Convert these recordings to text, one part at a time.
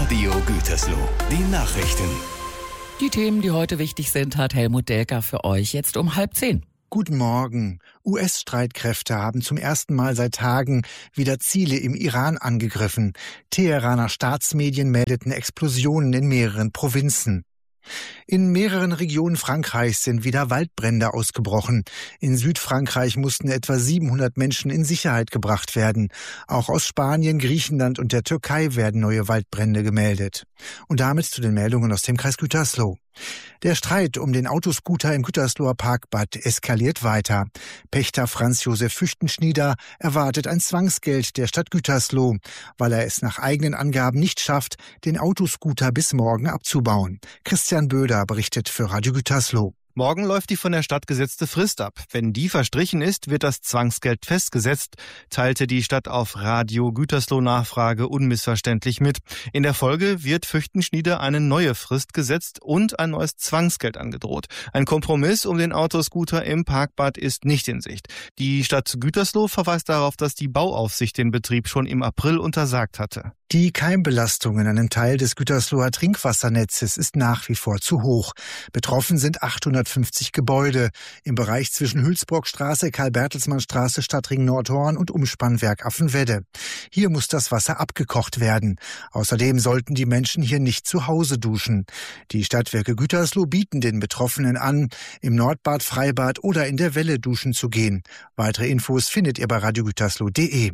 Radio Gütersloh. Die Nachrichten. Die Themen, die heute wichtig sind, hat Helmut Delker für euch jetzt um 9:30. Guten Morgen. US-Streitkräfte haben zum ersten Mal seit Tagen wieder Ziele im Iran angegriffen. Teheraner Staatsmedien meldeten Explosionen in mehreren Provinzen. In mehreren Regionen Frankreichs sind wieder Waldbrände ausgebrochen. In Südfrankreich mussten etwa 700 Menschen in Sicherheit gebracht werden. Auch aus Spanien, Griechenland und der Türkei werden neue Waldbrände gemeldet. Und damit zu den Meldungen aus dem Kreis Gütersloh. Der Streit um den Autoscooter im Gütersloher Parkbad eskaliert weiter. Pächter Franz Josef Füchtenschnieder erwartet ein Zwangsgeld der Stadt Gütersloh, weil er es nach eigenen Angaben nicht schafft, den Autoscooter bis morgen abzubauen. Christian Böder berichtet für Radio Gütersloh. Morgen läuft die von der Stadt gesetzte Frist ab. Wenn die verstrichen ist, wird das Zwangsgeld festgesetzt, teilte die Stadt auf Radio Gütersloh Nachfrage unmissverständlich mit. In der Folge wird Füchtenschnieder eine neue Frist gesetzt und ein neues Zwangsgeld angedroht. Ein Kompromiss um den Autoscooter im Parkbad ist nicht in Sicht. Die Stadt Gütersloh verweist darauf, dass die Bauaufsicht den Betrieb schon im April untersagt hatte. Die Keimbelastung in einem Teil des Gütersloher Trinkwassernetzes ist nach wie vor zu hoch. Betroffen sind 850 Gebäude im Bereich zwischen Hülsbrockstraße, Karl-Bertelsmann-Straße, Stadtring Nordhorn und Umspannwerk Affenwedde. Hier muss das Wasser abgekocht werden. Außerdem sollten die Menschen hier nicht zu Hause duschen. Die Stadtwerke Gütersloh bieten den Betroffenen an, im Nordbad, Freibad oder in der Welle duschen zu gehen. Weitere Infos findet ihr bei radiogütersloh.de.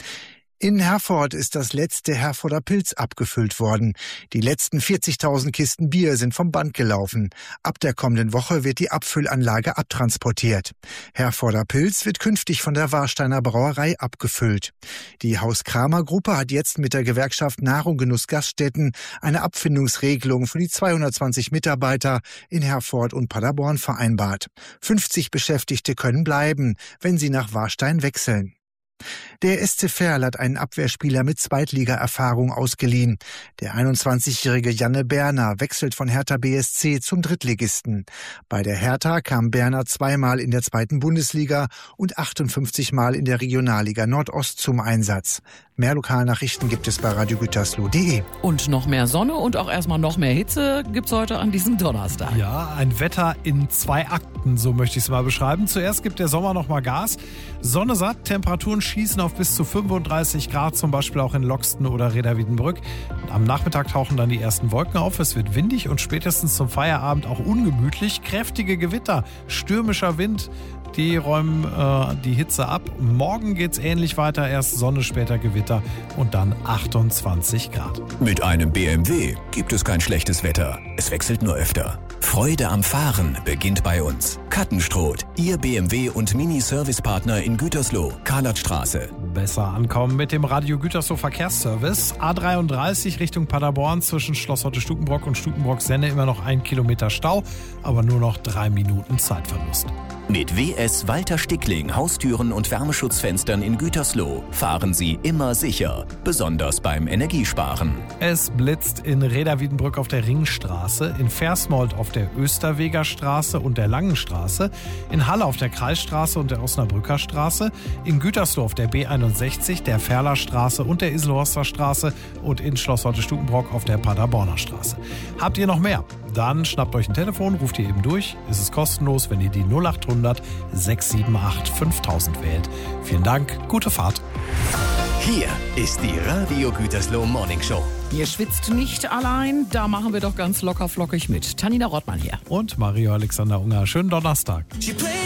In Herford ist das letzte Herforder Pils abgefüllt worden. Die letzten 40.000 Kisten Bier sind vom Band gelaufen. Ab der kommenden Woche wird die Abfüllanlage abtransportiert. Herforder Pils wird künftig von der Warsteiner Brauerei abgefüllt. Die Haus-Kramer-Gruppe hat jetzt mit der Gewerkschaft Nahrung Genuss Gaststätten eine Abfindungsregelung für die 220 Mitarbeiter in Herford und Paderborn vereinbart. 50 Beschäftigte können bleiben, wenn sie nach Warstein wechseln. Der SC Verl hat einen Abwehrspieler mit Zweitliga-Erfahrung ausgeliehen. Der 21-jährige Janne Berner wechselt von Hertha BSC zum Drittligisten. Bei der Hertha kam Berner zweimal in der zweiten Bundesliga und 58 Mal in der Regionalliga Nordost zum Einsatz. Mehr Lokalnachrichten gibt es bei radiogütersloh.de. Und noch mehr Sonne und auch erstmal noch mehr Hitze gibt's heute an diesem Donnerstag. Ja, ein Wetter in 2 Akten, so möchte ich es mal beschreiben. Zuerst gibt der Sommer noch mal Gas. Sonne satt, Temperaturen schießen auf bis zu 35 Grad, zum Beispiel auch in Loxten oder Reda-Wiedenbrück. Am Nachmittag tauchen dann die ersten Wolken auf. Es wird windig und spätestens zum Feierabend auch ungemütlich. Kräftige Gewitter, stürmischer Wind, die räumen die Hitze ab. Morgen geht's ähnlich weiter. Erst Sonne, später Gewitter und dann 28 Grad. Mit einem BMW gibt es kein schlechtes Wetter. Es wechselt nur öfter. Freude am Fahren beginnt bei uns. Kattenstroth, Ihr BMW- und Mini-Service-Partner in Gütersloh, Karlatstraße. Besser ankommen mit dem Radio Gütersloh Verkehrsservice. A33 Richtung Paderborn zwischen Schloss Hotte-Stukenbrock und Stukenbrock-Senne immer noch 1 Kilometer Stau, aber nur noch 3 Minuten Zeitverlust. Mit WS Walter Stickling Haustüren und Wärmeschutzfenstern in Gütersloh fahren Sie immer sicher, besonders beim Energiesparen. Es blitzt in Reda-Wiedenbrück auf der Ringstraße, in Versmold auf der Österweger Straße und der Langen Straße, in Halle auf der Kreisstraße und der Osnabrücker Straße, in Gütersloh auf der B61, der Ferler Straße und der Iselhorster Straße und in Schloss Hotte-Stukenbrock auf der Paderborner Straße. Habt ihr noch mehr? Dann schnappt euch ein Telefon, ruft ihr eben durch. Es ist kostenlos, wenn ihr die 0800 678 5000 wählt. Vielen Dank, gute Fahrt. Hier ist die Radio Gütersloh Morning Show. Ihr schwitzt nicht allein, da machen wir doch ganz locker flockig mit. Tanina Rottmann hier. Und Mario Alexander Unger, schönen Donnerstag. She played